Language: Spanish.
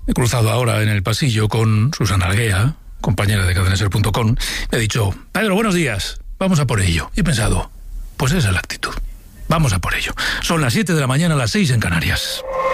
He cruzado ahora en el pasillo con Susana Alguea, compañera de cadenaser.com. Me ha dicho: Pedro, buenos días, vamos a por ello. Y he pensado, pues esa es la actitud. Vamos a por ello. Son las 7 de la mañana, las 6 en Canarias.